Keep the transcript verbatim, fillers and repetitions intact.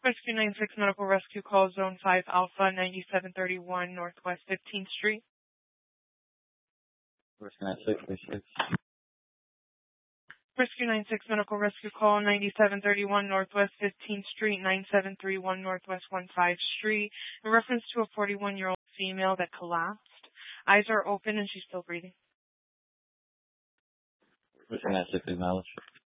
Rescue nine six Medical Rescue Call Zone five Alpha, ninety-seven thirty-one Northwest fifteenth Street. Rescue nine six, thirty-six. Rescue nine six Medical Rescue Call, ninety-seven thirty-one Northwest fifteenth Street, ninety-seven thirty-one Northwest fifteen Street, in reference to a forty-one-year-old female that collapsed. Eyes are open and she's still breathing. Rescue nine six, acknowledge.